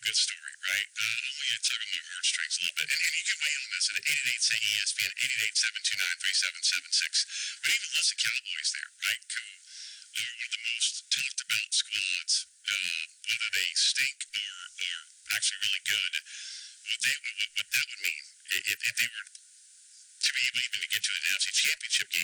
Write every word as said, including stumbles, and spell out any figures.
good story, right? Uh, only had tugged on my heartstrings a little bit. And, and you can weigh in on this at eight eight eight, say E S P N, eight eight eight, seven two nine, three seven seven six. But even less the Cowboys there, right? Who are one of the most talked about squads, uh, whether they stink or, or actually really good. What, they, what, what that would mean if, if they were to be able even to get to an N F C Championship game